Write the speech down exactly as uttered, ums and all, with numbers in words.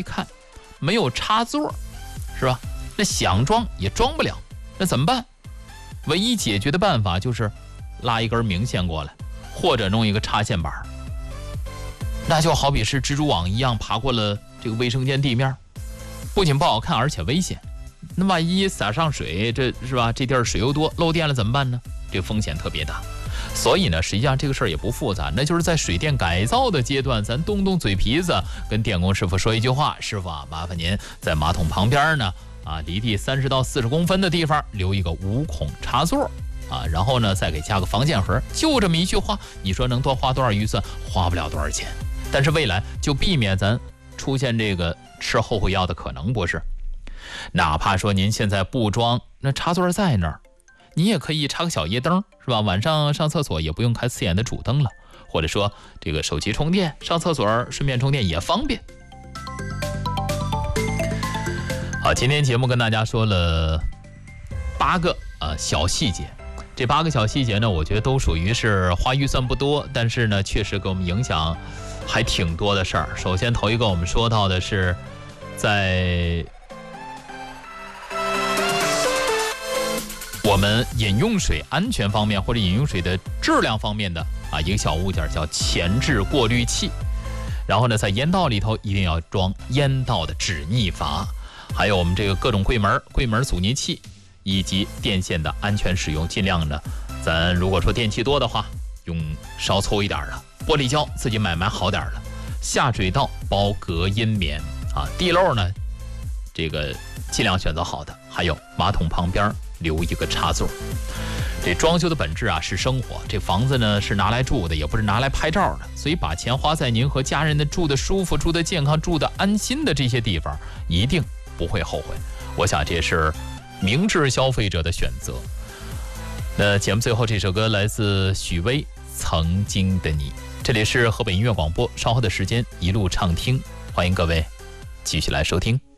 一看，没有插座，是吧？那想装也装不了，那怎么办？唯一解决的办法就是拉一根明线过来，或者弄一个插线板，那就好比是蜘蛛网一样爬过了这个卫生间地面，不仅不好看，而且危险。那万一洒上水，这是吧？这地儿水又多，漏电了怎么办呢？这个风险特别大。所以呢，实际上这个事儿也不复杂，那就是在水电改造的阶段，咱动动嘴皮子，跟电工师傅说一句话：师傅啊，麻烦您在马桶旁边呢，啊，离地三十到四十公分的地方留一个无孔插座。啊，然后呢，再给加个防溅盒，就这么一句话，你说能多花多少预算？花不了多少钱，但是未来就避免咱出现这个吃后悔药的可能，不是？哪怕说您现在不装，那插座在那儿，你也可以插个小夜灯，是吧？晚上上厕所也不用开刺眼的主灯了，或者说这个手机充电，上厕所顺便充电也方便。好，今天节目跟大家说了八个呃小细节。这八个小细节呢，我觉得都属于是花预算不多，但是呢，确实给我们影响还挺多的事儿。首先，头一个我们说到的是，在我们饮用水安全方面或者饮用水的质量方面的啊一个小物件叫前置过滤器。然后呢，在烟道里头一定要装烟道的止逆阀，还有我们这个各种柜门、柜门阻尼器。以及电线的安全使用，尽量呢，咱如果说电器多的话，用稍粗一点的玻璃胶，自己买买好点的。下水道包隔音棉啊，地漏呢，这个尽量选择好的。还有马桶旁边留一个插座。这装修的本质啊是生活，这房子呢是拿来住的，也不是拿来拍照的，所以把钱花在您和家人的住的舒服、住的健康、住的安心的这些地方，一定不会后悔。我想这是明智消费者的选择。那节目最后这首歌来自许巍《曾经的你》，这里是河北音乐广播，稍后的时间一路畅听，欢迎各位继续来收听。